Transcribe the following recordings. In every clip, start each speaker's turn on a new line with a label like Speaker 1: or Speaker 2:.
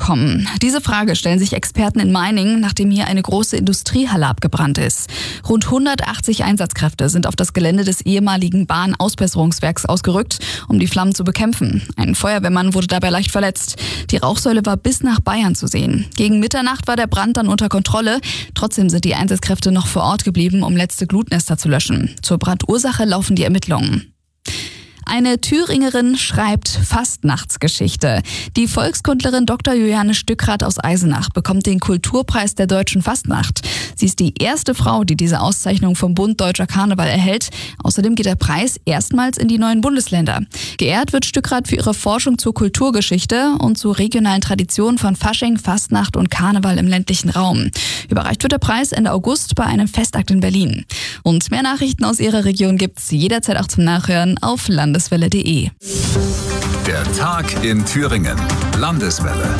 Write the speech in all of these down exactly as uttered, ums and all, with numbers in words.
Speaker 1: kommen? Diese Frage stellen sich Experten in Meiningen, nachdem hier eine große Industriehalle abgebrannt ist. Rund hundertachtzig Einsatzkräfte sind auf das Gelände des ehemaligen Bahnausbesserungswerks ausgerückt, um die Flammen zu bekämpfen. Ein Feuerwehrmann wurde dabei leicht verletzt. Die Rauchsäule war bis nach Bayern zu sehen. Gegen Mitternacht war der Brand dann unter Kontrolle. Trotzdem sind die Einsatzkräfte noch vor Ort geblieben, um letzte Glutnester zu löschen. Zur Brandursache laufen die Ermittlungen. Eine Thüringerin schreibt Fastnachtsgeschichte. Die Volkskundlerin Doktor Juliane Stückrath aus Eisenach bekommt den Kulturpreis der deutschen Fastnacht. Sie ist die erste Frau, die diese Auszeichnung vom Bund Deutscher Karneval erhält. Außerdem geht der Preis erstmals in die neuen Bundesländer. Geehrt wird Stückrath für ihre Forschung zur Kulturgeschichte und zu regionalen Traditionen von Fasching, Fastnacht und Karneval im ländlichen Raum. Überreicht wird der Preis Ende August bei einem Festakt in Berlin. Und mehr Nachrichten aus ihrer Region gibt's jederzeit auch zum Nachhören auf Landeswelle punkt de.
Speaker 2: Der Tag in Thüringen. Landeswelle.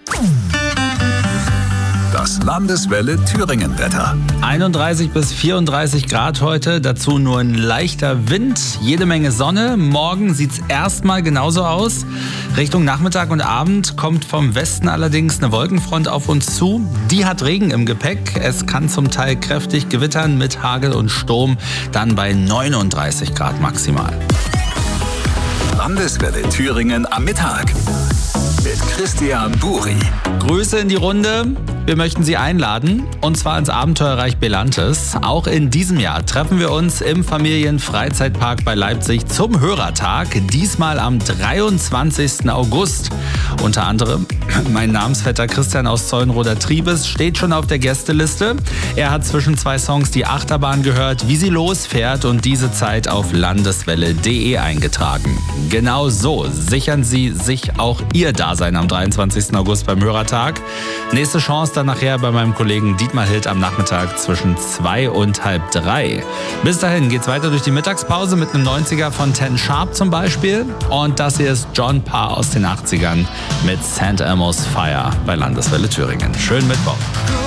Speaker 2: Das Landeswelle Thüringen-Wetter.
Speaker 3: einunddreißig bis vierunddreißig Grad heute, dazu nur ein leichter Wind, jede Menge Sonne. Morgen sieht es erstmal genauso aus. Richtung Nachmittag und Abend kommt vom Westen allerdings eine Wolkenfront auf uns zu. Die hat Regen im Gepäck. Es kann zum Teil kräftig gewittern mit Hagel und Sturm, dann bei neununddreißig Grad maximal.
Speaker 2: Landeswelle Thüringen am Mittag mit Christian Buri.
Speaker 3: Grüße in die Runde. Wir möchten Sie einladen, und zwar ins Abenteuerreich Belantes. Auch in diesem Jahr treffen wir uns im Familienfreizeitpark bei Leipzig zum Hörertag. Diesmal am dreiundzwanzigsten August. Unter anderem mein Namensvetter Christian aus Zeulenroder Triebes steht schon auf der Gästeliste. Er hat zwischen zwei Songs die Achterbahn gehört, wie sie losfährt, und diese Zeit auf landeswelle punkt de eingetragen. Genau so sichern Sie sich auch Ihr Dasein am dreiundzwanzigsten August beim Hörertag. Nächste Chance dann nachher bei meinem Kollegen Dietmar Hild am Nachmittag zwischen zwei und halb drei. Bis dahin geht's weiter durch die Mittagspause mit einem neunziger von Ten Sharp zum Beispiel. Und das hier ist John Parr aus den achtzigern mit Saint Elmo's Fire bei Landeswelle Thüringen. Schönen Mittwoch.